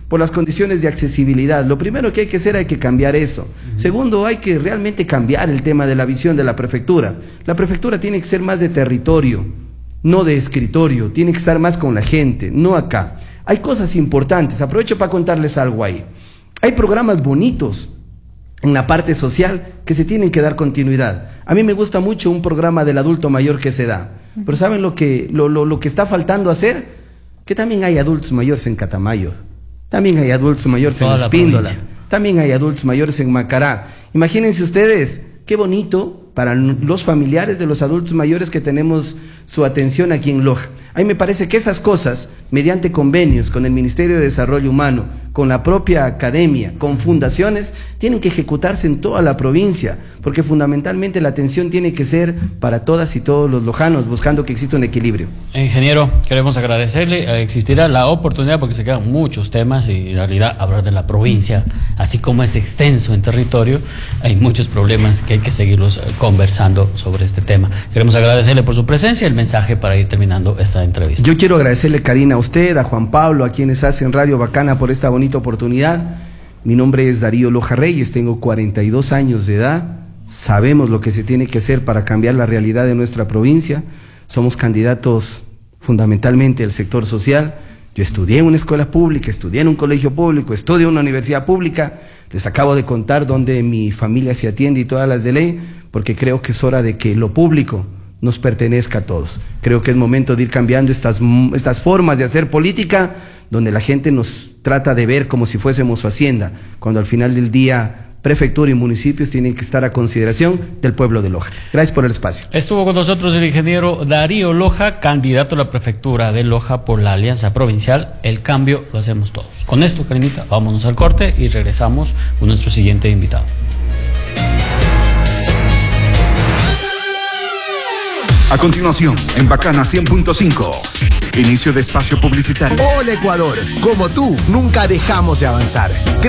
por las condiciones de accesibilidad. Lo primero que hay que hacer, hay que cambiar eso. Segundo, hay que realmente cambiar el tema de la visión de la prefectura. La prefectura tiene que ser más de territorio, no de escritorio, tiene que estar más con la gente, no acá. Hay cosas importantes, aprovecho para contarles algo ahí. Hay programas bonitos en la parte social que se tienen que dar continuidad. A mí me gusta mucho un programa del adulto mayor que se da, pero ¿saben lo que está faltando hacer? Que también hay adultos mayores en Catamayo, también hay adultos mayores en Espíndola, también hay adultos mayores en Macará. Imagínense ustedes, qué bonito para los familiares de los adultos mayores que tenemos su atención aquí en Loja. A mí me parece que esas cosas, mediante convenios con el Ministerio de Desarrollo Humano, con la propia academia, con fundaciones, tienen que ejecutarse en toda la provincia, porque fundamentalmente la atención tiene que ser para todas y todos los lojanos, buscando que exista un equilibrio. Ingeniero, queremos agradecerle. Existirá la oportunidad, porque se quedan muchos temas y en realidad hablar de la provincia, así como es extenso en territorio, hay muchos problemas que hay que seguirlos conversando sobre este tema. Queremos agradecerle por su presencia, el mensaje para ir terminando esta entrevista. Yo quiero agradecerle, Karina, a usted, a Juan Pablo, a quienes hacen Radio Bacana por esta bonita oportunidad. Mi nombre es Darío Loja Reyes, tengo 42 años de edad. Sabemos lo que se tiene que hacer para cambiar la realidad de nuestra provincia. Somos candidatos fundamentalmente del sector social. Yo estudié en una escuela pública, estudié en un colegio público, estudié en una universidad pública. Les acabo de contar dónde mi familia se atiende y todas las de ley, porque creo que es hora de que lo público nos pertenezca a todos. Creo que es momento de ir cambiando estas formas de hacer política, donde la gente nos trata de ver como si fuésemos su hacienda, cuando al final del día prefectura y municipios tienen que estar a consideración del pueblo de Loja. Gracias por el espacio. Estuvo con nosotros el ingeniero Darío Loja, candidato a la prefectura de Loja por la Alianza Provincial. El cambio lo hacemos todos. Con esto, Karinita, vámonos al corte y regresamos con nuestro siguiente invitado. A continuación, en Bacana 100.5, inicio de espacio publicitario. Hola Ecuador, como tú, nunca dejamos de avanzar.